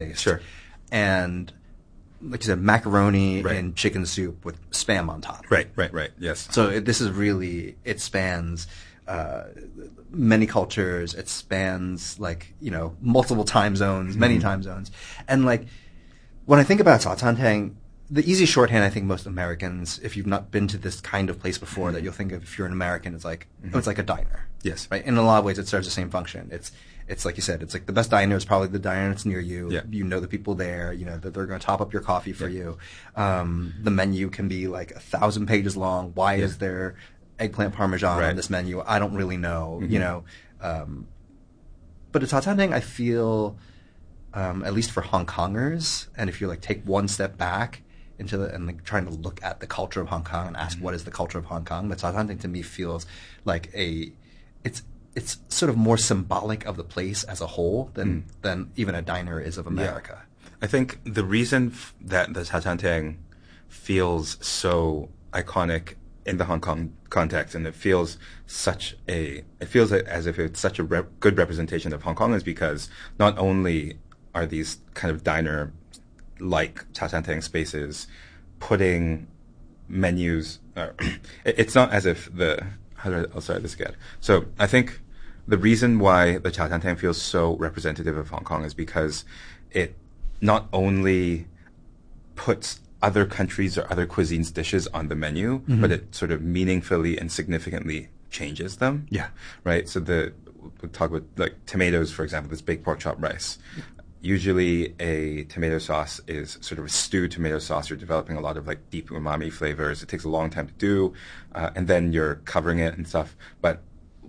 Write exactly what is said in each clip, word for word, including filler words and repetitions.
paste. Sure. And like you said, macaroni Right. and chicken soup with Spam on top. Right, right, right. Yes. So it, this is really, it spans uh, many cultures. It spans like, you know, multiple time zones, many Mm-hmm. time zones. And like, when I think about Satantang, the easy shorthand I think most Americans, if you've not been to this kind of place before, Mm-hmm. that you'll think of if you're an American, it's like, oh, it's like a diner. Yes. Right? In a lot of ways, it serves the same function. It's, it's like you said, it's like the best diner is probably the diner that's near you. Yeah. You know the people there. You know that they're going to top up your coffee for Yeah. you. Um, the menu can be like a thousand pages long. Why Yeah. is there eggplant parmesan Right. on this menu? I don't really know. Mm-hmm. You know, um, but at Satantang, I feel, um, at least for Hong Kongers, and if you like take one step back into the and like trying to look at the culture of Hong Kong and ask what is the culture of Hong Kong, but Satantang to me feels like a, it's. It's sort of more symbolic of the place as a whole than than even a diner is of America. I think the reason f- that the Satantang feels so iconic in the Hong Kong context, and it feels such a, it feels as if it's such a rep- good representation of Hong Kong, is because not only are these kind of diner-like Satantang spaces putting menus, uh, it- it's not as if the, how do I, I'll start this again. So I think the reason why the Satantang feels so representative of Hong Kong is because it not only puts other countries or other cuisines' dishes on the menu, Mm-hmm. but it sort of meaningfully and significantly changes them. Yeah. Right? So the, we'll talk about like tomatoes, for example, this baked pork chop rice. Usually a tomato sauce is sort of a stewed tomato sauce. You're developing a lot of like deep umami flavors. It takes a long time to do, uh, and then you're covering it and stuff. But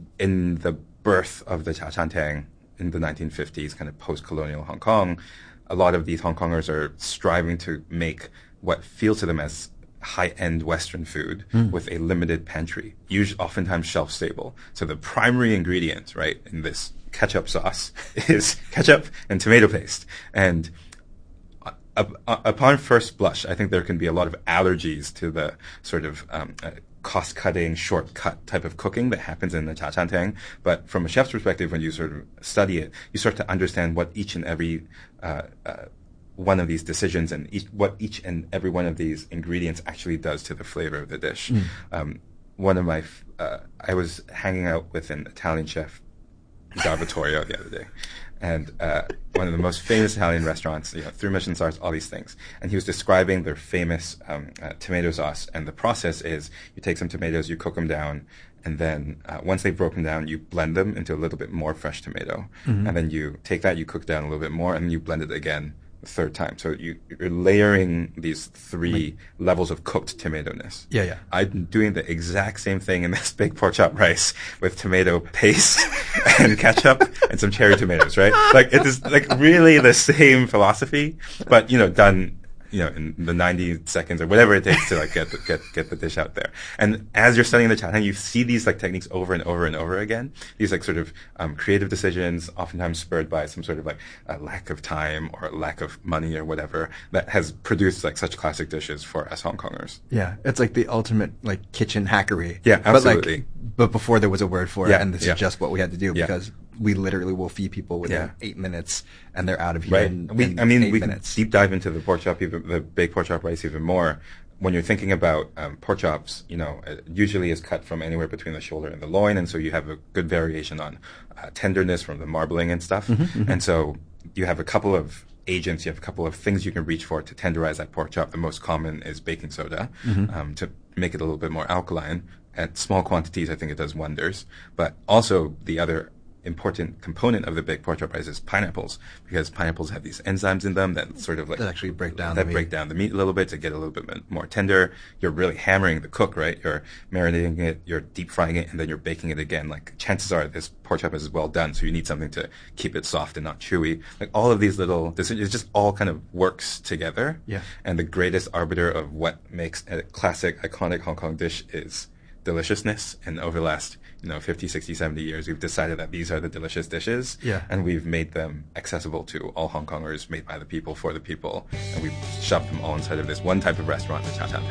in the birth of the Satantang in the nineteen fifties, kind of post-colonial Hong Kong, a lot of these Hong Kongers are striving to make what feels to them as high-end Western food with a limited pantry, usually oftentimes shelf-stable. So the primary ingredient, right, in this ketchup sauce is ketchup and tomato paste. And uh, uh, upon first blush, I think there can be a lot of allergies to the sort of um, uh, cost-cutting, shortcut type of cooking that happens in the Satantang. But from a chef's perspective, when you sort of study it, you start to understand what each and every uh, uh, one of these decisions and each, what each and every one of these ingredients actually does to the flavor of the dish. Mm. Um, one of my, f- uh, I was hanging out with an Italian chef, Garvatorio, the other day, and uh, one of the most famous Italian restaurants, you know, three Michelin stars, all these things. And he was describing their famous um, uh, tomato sauce, and the process is you take some tomatoes, you cook them down, and then uh, once they've broken down, you blend them into a little bit more fresh tomato, Mm-hmm. and then you take that, you cook down a little bit more, and then you blend it again the third time. So you, you're layering these three levels of cooked tomato-ness. Yeah, yeah. I'm doing the exact same thing in this baked pork chop rice with tomato paste and ketchup and some cherry tomatoes, right? Like it is like really the same philosophy, but you know, done, you know, in the ninety seconds or whatever it takes to like get the, get get the dish out there. And as you're studying the Satantang, you see these like techniques over and over and over again. These like sort of um, creative decisions, oftentimes spurred by some sort of like a lack of time or lack of money or whatever, that has produced like such classic dishes for us Hong Kongers. Yeah, it's like the ultimate like kitchen hackery. Yeah, But absolutely. like, but before there was a word for it, Yeah, and this yeah. is just what we had to do Yeah. because we literally will feed people within Yeah. eight minutes, and they're out of here Right. in, We, in I mean, eight we can minutes. deep dive into the pork chop, even, the baked pork chop rice even more. When you're thinking about um, pork chops, you know, it usually is cut from anywhere between the shoulder and the loin, and so you have a good variation on uh, tenderness from the marbling and stuff. And so you have a couple of agents, you have a couple of things you can reach for to tenderize that pork chop. The most common is baking soda um, to make it a little bit more alkaline. At small quantities, I think it does wonders. But also the other important component of the baked pork chop rice is pineapples, because pineapples have these enzymes in them that sort of like That actually break down that the meat. break down the meat a little bit to get a little bit more tender. You're really hammering the cook, right? You're marinating it, you're deep frying it, and then you're baking it again. Like chances are this pork chop is well done, so you need something to keep it soft and not chewy. Like all of these little, this it just all kind of works together. Yeah. And the greatest arbiter of what makes a classic, iconic Hong Kong dish is deliciousness. And over the last, you know, fifty, sixty, seventy years, we've decided that these are the delicious dishes. Yeah. And we've made them accessible to all Hong Kongers, made by the people, for the people. And we've shoved them all inside of this one type of restaurant, the Cha Cha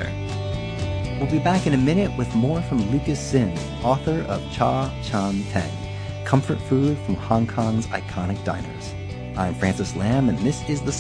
Tang. We'll be back in a minute with more from Lucas Sin, author of Cha Chan Teng, comfort food from Hong Kong's iconic diners. I'm Francis Lam, and this is The